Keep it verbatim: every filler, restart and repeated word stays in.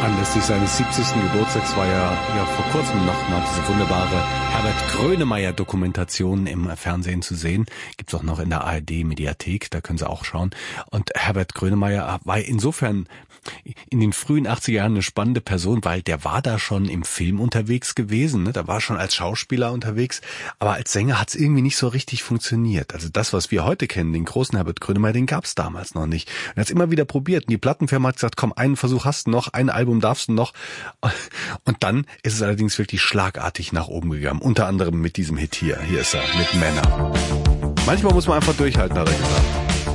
Anlässlich seines siebzigsten Geburtstags war ja, ja vor kurzem noch mal diese wunderbare Herbert Grönemeyer-Dokumentation im Fernsehen zu sehen. Gibt's auch noch in der A R D-Mediathek, da können Sie auch schauen. Und Herbert Grönemeyer war insofern in den frühen achtziger Jahren eine spannende Person, weil der war da schon im Film unterwegs gewesen, ne? Da war schon als Schauspieler unterwegs, aber als Sänger hat's irgendwie nicht so richtig funktioniert. Also das, was wir heute kennen, den großen Herbert Grönemeyer, den gab's damals noch nicht. Und er hat's immer wieder probiert und die Plattenfirma hat gesagt, komm, einen Versuch hast du noch, ein Album darfst du noch. Und dann ist es allerdings wirklich schlagartig nach oben gegangen, unter anderem mit diesem Hit hier. Hier ist er, mit Männer. Manchmal muss man einfach durchhalten, hat er gesagt.